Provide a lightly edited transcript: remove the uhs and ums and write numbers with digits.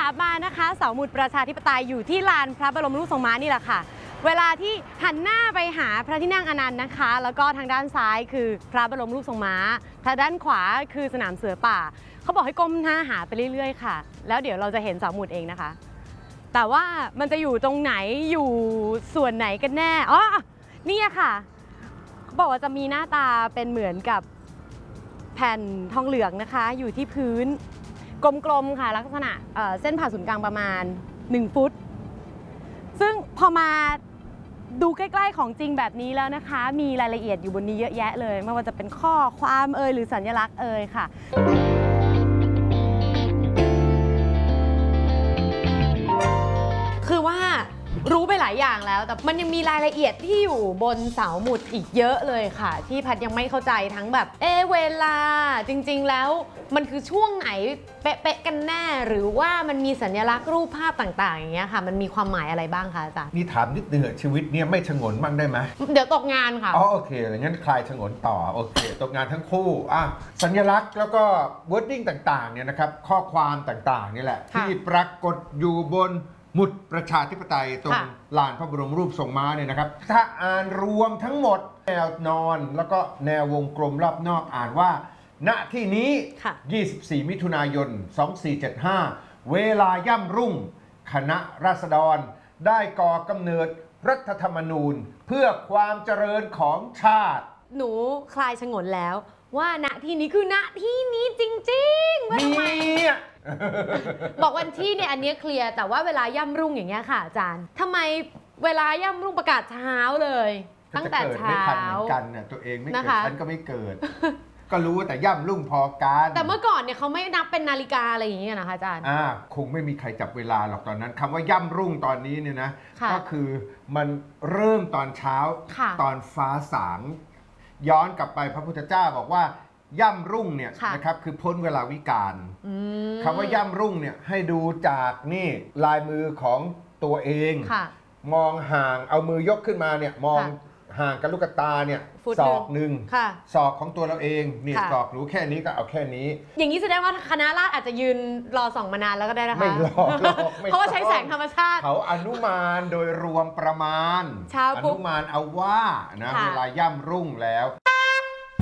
มานะคะเสาหมุดประชาธิปไตยอยู่ที่ลานพระบรมรูปทรงม้านี่แหละค่ะเวลาที่หันหน้าไปหาพระที่นั่งอนันต์นะคะแล้วก็ทางด้านซ้ายคือพระบรมรูปทรงม้าทางด้านขวาคือสนามเสือป่าเขาบอกให้ก้มหน้าหาไปเรื่อยๆค่ะแล้วเดี๋ยวเราจะเห็นเสาหมุดเองนะคะแต่ว่ามันจะอยู่ตรงไหนอยู่ส่วนไหนกันแน่อ๋อนี่ค่ะเขาบอกว่าจะมีหน้าตาเป็นเหมือนกับแผ่นทองเหลืองนะคะอยู่ที่พื้นกลมๆค่ะลักษณะเส้นผ่าศูนย์กลางประมาณ1 ฟุตซึ่งพอมาดูใกล้ๆของจริงแบบนี้แล้วนะคะมีรายละเอียดอยู่บนนี้เยอะแยะเลยไม่ว่าจะเป็นข้อความหรือสัญลักษณ์ค่ะคือว่ารู้ไปหลายอย่างแล้วแต่มันยังมีรายละเอียดที่อยู่บนเสาหมุดอีกเยอะเลยค่ะที่พัดยังไม่เข้าใจทั้งแบบเวลาจริงๆแล้วมันคือช่วงไหนเป๊ะๆกันแน่หรือว่ามันมีสัญลักษณ์รูปภาพต่างๆอย่างเงี้ยค่ะมันมีความหมายอะไรบ้างคะอาจารย์นี่ถามนิดนึงชีวิตเนี่ยไม่ฉงนบ้างได้ไหมเดี๋ยวตกงานค่ะอ๋อโอเคงั้นคลายฉงนต่อโอเคตกงานทั้งคู่สัญลักษณ์แล้วก็ wording ต่างๆเนี่ยนะครับข้อความต่างๆนี่แหละที่ปรากฏอยู่บนหมุดประชาธิปไตยตรงลานพระบรมรูปทรงม้าเนี่ยนะครับถ้าอ่านรวมทั้งหมดแนวนอนแล้วก็แนววงกลมรอบนอกอ่านว่าณที่นี้24 มิถุนายน 2475 เวลาย่ำรุ่งคณะราษฎรได้ก่อกำเนิดรัฐธรรมนูญเพื่อความเจริญของชาติหนูคลายฉงนแล้วว่าณที่นี้คือณที่นี้จริงๆว่าทำไมบอกวันที่เนี่ยอันนี้เคลียร์แต่ว่าเวลาย่ำรุ่งอย่างเงี้ยค่ะอาจารย์ทำไมเวลาย่ำรุ่งประกาศเช้าเลยตั้งแต่เช้าไม่ทันเหมือนกันน่ะตัวเองไม่เกิดฉันก็ไม่เกิดก็รู้แต่ย่ำรุ่งพอกันแต่เมื่อก่อนเนี่ยเขาไม่นับเป็นนาฬิกาอะไรอย่างเงี้ยนะคะอาจารย์คงไม่มีใครจับเวลาหรอกตอนนั้นคำว่าย่ำรุ่งตอนนี้เนี่ยนะก็คือมันเริ่มตอนเช้าตอนฟ้าสางย้อนกลับไปพระพุทธเจ้าบอกว่าย่ำรุ่งเนี่ยนะครับคือพ้นเวลาวิกาลคำว่าย่ำรุ่งเนี่ยให้ดูจากนี่ลายมือของตัวเองมองห่างเอามือยกขึ้นมาเนี่ยมองห่างกับลูกตาเนี่ยศอกหนึ่งศอกของตัวเราเองนี่ศอกรู้แค่นี้ก็เอาแค่นี้อย่างนี้แสดงว่าคณะราษฎรอาจจะยืนรอส่องมานานแล้วก็ได้นะคะไม่รอเพราะว่าใช้แสงธรรมชาติเขาอนุมานโดยรวมประมาณอนุมานเอาว่านะเวลาย่ำรุ่งแล้ว